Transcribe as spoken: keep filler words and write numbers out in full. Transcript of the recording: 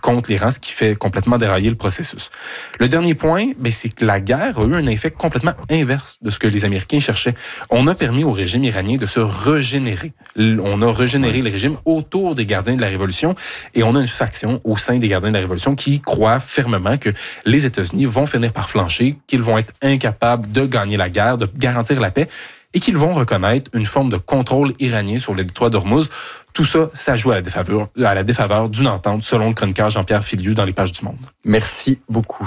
contre l'Iran, ce qui fait complètement dérailler le processus. Le dernier point, ben, c'est que la guerre a eu un effet complètement inverse de ce que les Américains cherchaient. On a permis au régime iranien de se régénérer. On a régénéré le régime autour des gardiens de la Révolution et on a une faction au sein des gardiens de la Révolution qui croit fermement que les États-Unis vont finir par flancher, qu'ils vont être incapables de gagner la guerre, de garantir la paix et qu'ils vont reconnaître une forme de contrôle iranien sur le détroit d'Ormuz. Tout ça, ça joue à la défaveur, à la défaveur d'une entente, selon le chroniqueur Jean-Pierre Filiu dans les pages du Monde. Merci beaucoup.